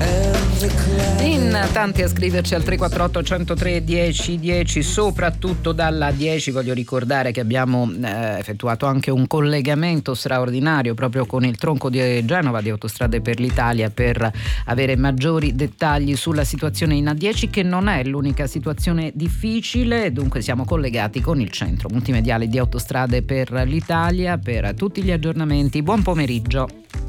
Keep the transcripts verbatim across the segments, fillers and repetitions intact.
In tanti a scriverci al tre quattro otto uno zero tre dieci dieci, soprattutto dalla dieci. Voglio ricordare che abbiamo eh, effettuato anche un collegamento straordinario proprio con il tronco di Genova di Autostrade per l'Italia per avere maggiori dettagli sulla situazione in A dieci, che non è l'unica situazione difficile. Dunque siamo collegati con il centro multimediale di Autostrade per l'Italia per tutti gli aggiornamenti. Buon pomeriggio.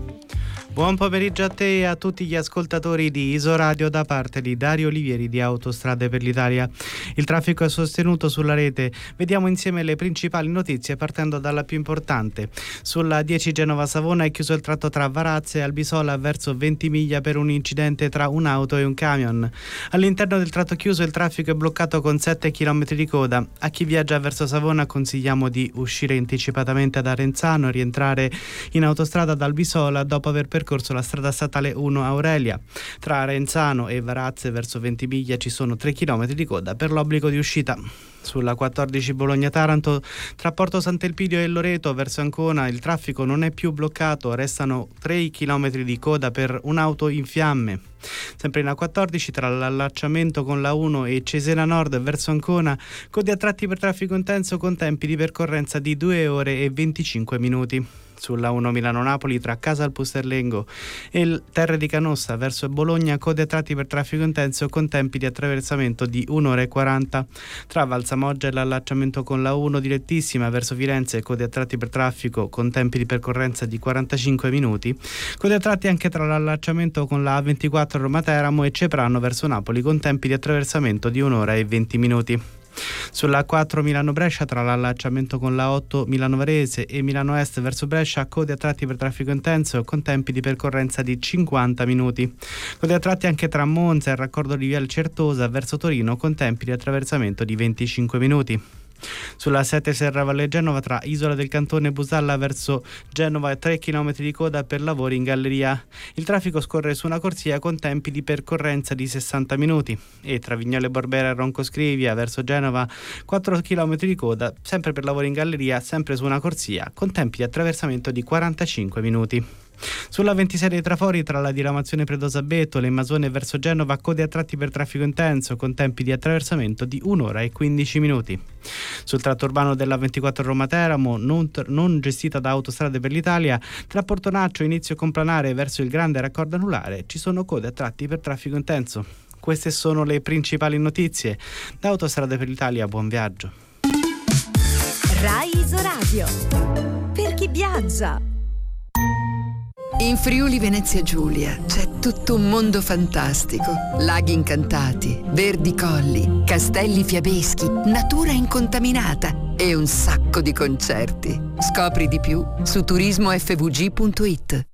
Buon pomeriggio a te e a tutti gli ascoltatori di Isoradio da parte di Dario Olivieri di Autostrade per l'Italia. Il traffico è sostenuto sulla rete. Vediamo insieme le principali notizie partendo dalla più importante. Sulla dieci Genova-Savona è chiuso il tratto tra Varazze e Albisola verso Ventimiglia per un incidente tra un'auto e un camion. All'interno del tratto chiuso il traffico è bloccato con sette chilometri di coda. A chi viaggia verso Savona consigliamo di uscire anticipatamente da Arenzano e rientrare in autostrada ad Albisola dopo aver percorso corso la strada statale uno Aurelia. Tra Arenzano e Varazze verso Ventimiglia ci sono tre chilometri di coda per l'obbligo di uscita. Sulla quattordici Bologna-Taranto tra Porto Sant'Elpidio e Loreto verso Ancona il traffico non è più bloccato, restano tre chilometri di coda per un'auto in fiamme. Sempre in A quattordici tra l'allacciamento con la uno e Cesena Nord verso Ancona, code a tratti per traffico intenso con tempi di percorrenza di due ore e venticinque minuti. Sulla uno Milano-Napoli tra Casal Pusterlengo e il Terre di Canossa verso Bologna, code a tratti per traffico intenso con tempi di attraversamento di un'ora e quaranta. Tra Valsamoggia e l'allacciamento con la uno direttissima verso Firenze, code a tratti per traffico con tempi di percorrenza di quarantacinque minuti. Code a tratti anche tra l'allacciamento con la A ventiquattro Roma-Teramo e Ceprano verso Napoli con tempi di attraversamento di un'ora e venti minuti. Sulla A quattro Milano-Brescia tra l'allacciamento con la otto Milano-Varese e Milano Est verso Brescia, code a tratti per traffico intenso con tempi di percorrenza di cinquanta minuti. Code a tratti anche tra Monza e il raccordo di Viale Certosa verso Torino con tempi di attraversamento di venticinque minuti. Sulla sette Serravalle Genova tra Isola del Cantone e Busalla verso Genova tre chilometri di coda per lavori in galleria. Il traffico scorre su una corsia con tempi di percorrenza di sessanta minuti. E tra Vignole Borbera e Roncoscrivia verso Genova quattro chilometri di coda sempre per lavori in galleria, sempre su una corsia con tempi di attraversamento di quarantacinque minuti. Sulla ventisei dei Trafori tra la diramazione Predosabetto e Masone verso Genova, code a tratti per traffico intenso con tempi di attraversamento di un'ora e quindici minuti. Sul tratto urbano della ventiquattro Roma-Teramo, non, non gestita da Autostrade per l'Italia, tra Portonaccio e inizio Complanare verso il grande raccordo anulare ci sono code a tratti per traffico intenso. Queste sono le principali notizie. Da Autostrade per l'Italia, buon viaggio. Rai Isoradio, per chi viaggia. In Friuli Venezia Giulia c'è tutto un mondo fantastico. Laghi incantati, verdi colli, castelli fiabeschi, natura incontaminata e un sacco di concerti. Scopri di più su turismo f v g punto i t.